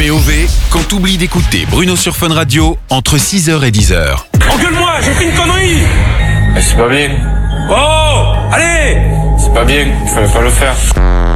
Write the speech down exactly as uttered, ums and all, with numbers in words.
P O V, quand t'oublies d'écouter Bruno sur Fun Radio entre six heures et dix heures. Engueule-moi, j'ai fait une connerie. Mais c'est pas bien. Oh, allez. C'est pas bien, il fallait pas le faire.